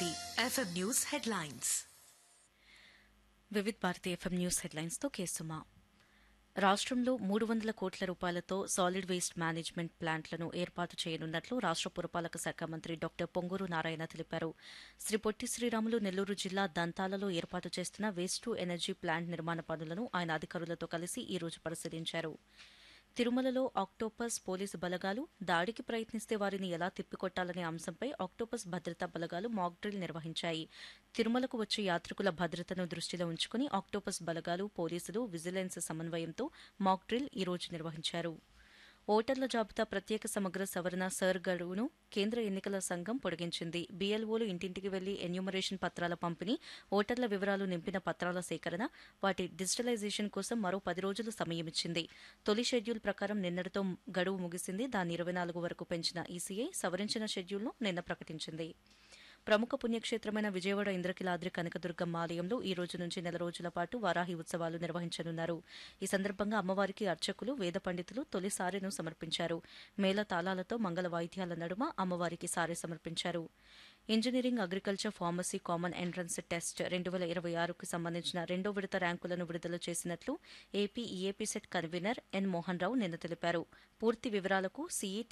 Bharati FM news headlines. Vividh Bharati FM news headlines తో కేసుమా. రాష్ట్రంలో 300 కోట్ల రూపాయలతో సాలిడ్ వేస్ట్ మేనేజ్మెంట్ ప్లాంట్లను ఏర్పాటు చేయనున్నట్లు రాష్ట్ర పురపాలక శాఖ మంత్రి డాక్టర్ పొంగూరు నారాయణ తెలిపారు. శ్రీ పొట్టి శ్రీరాములు నెల్లూరు జిల్లా దంతాలలో ఏర్పాటు చేస్తున్న వేస్ట్ టు ఎనర్జీ ప్లాంట్ నిర్మాణ పనులను ఆయన అధికారులతో కలిసి ఈ రోజు పరిశీలించారు. తిరుమలలో ఆక్టోపస్ పోలీసు బలగాలు దాడికి ప్రయత్నిస్తే వారిని ఎలా తిప్పికొట్టాలనే అంశంపై ఆక్టోపస్ భద్రతా బలగాలు మాక్ డ్రిల్ నిర్వహించాయి. తిరుమలకు వచ్చే యాత్రికుల భద్రతను దృష్టిలో ఉంచుకుని ఆక్టోపస్ బలగాలు, పోలీసులు, విజిలెన్స్ సమన్వయంతో మాక్ డ్రిల్ ఈ రోజు నిర్వహించారు. ఓటర్ల జాబితా ప్రత్యేక సమగ్ర సవరణ సర్ గడువును కేంద్ర ఎన్నికల సంఘం పొడిగించింది. బీఎల్ఓలు ఇంటింటికి వెళ్లి ఎన్యూమరేషన్ పత్రాల పంపిణీ, ఓటర్ల వివరాలు నింపిన పత్రాల సేకరణ, వాటి డిజిటలైజేషన్ కోసం మరో 10 రోజులు సమయమిచ్చింది. తొలి షెడ్యూల్ ప్రకారం నిన్నటితో గడువు ముగిసింది. దాన్ని 24 వరకు పెంచిన ఈసీఐ సవరించిన షెడ్యూల్ను నిన్న ప్రకటించింది. ప్రముఖ పుణ్యక్షేత్రమైన విజయవాడ ఇంద్రకీలాద్రి కనకదుర్గమ్మ ఆలయంలో ఈ రోజు నుంచి నెల రోజుల పాటు వారాహి ఉత్సవాలు నిర్వహించనున్నారు. ఈ సందర్భంగా అమ్మవారికి అర్చకులు, వేద పండితులు తొలి సారెను సమర్పించారు. మేళ తాళాలతో మంగళ వాయిద్యాల నడుమ అమ్మవారికి సారె సమర్పించారు. Engineering, agriculture, pharmacy common entrance test 2026కు సంబంధించిన రెండో విడత ర్యాంకులను విడుదల చేసినట్లు ఏపీ ఈఏపీ సెట్ కన్వీనర్ ఎన్ మోహన్ రావు నిన్న తెలిపారు. పూర్తి వివరాలకు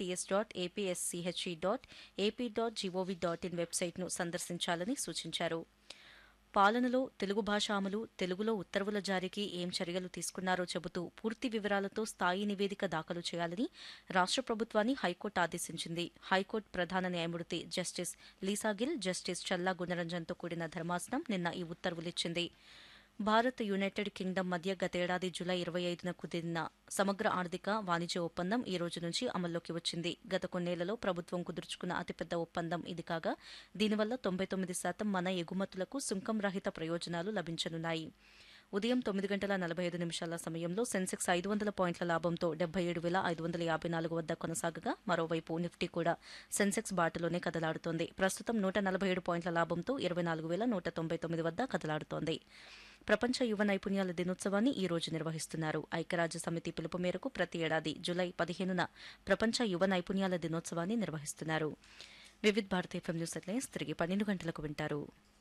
ceets.apsche.ap.gov.in వెబ్సైట్ను సందర్శించాలని సూచించారు. పాలనలో తెలుగు భాష అమలు, తెలుగులో ఉత్తర్వుల జారీకి ఏం చర్యలు తీసుకున్నారో చెబుతూ పూర్తి వివరాలతో స్థాయి నివేదిక దాఖలు చేయాలని రాష్ట్ర ప్రభుత్వాన్ని హైకోర్టు ఆదేశించింది. హైకోర్టు ప్రధాన న్యాయమూర్తి జస్టిస్ లీసాగిల్, జస్టిస్ చల్లా గుణరంజన్తో కూడిన ధర్మాసనం నిన్న ఈ ఉత్తర్వులిచ్చింది. భారత్, యునైటెడ్ కింగ్డమ్ మధ్య గతేడాది జూలై 25న కుదిరిన సమగ్ర ఆర్థిక, వాణిజ్య ఒప్పందం ఈ రోజు నుంచి అమల్లోకి వచ్చింది. గత కొన్నేళ్లలో ప్రభుత్వం కుదుర్చుకున్న అతిపెద్ద ఒప్పందం ఇది కాగా దీనివల్ల 99% మన ఎగుమతులకు సుంకం రహిత ప్రయోజనాలు లభించనున్నాయి. ఉదయం 9:45 సమయంలో సెన్సెక్స్ 500 పాయింట్ల లాభంతో 77,554 వద్ద కొనసాగగా మరోవైపు నిఫ్టీ కూడా సెన్సెక్స్ బాటలోనే కదలాడుతోంది. ప్రస్తుతం 147 పాయింట్ల లాభంతో 24,199 వద్ద కదలాడుతోంది. ప్రపంచ యువ నైపుణ్యాల దినోత్సవాన్ని ఈ రోజు నిర్వహిస్తున్నారు. ఐక్యరాజ్య సమితి పిలుపు మేరకు ప్రతి ఏడాది జూలై 15న ప్రపంచ యువ నైపుణ్యాల దినోత్సవాన్ని నిర్వహిస్తున్నారు. Vividh Bharati FM news headlines తిరిగి 12 గంటలకు వింటారు.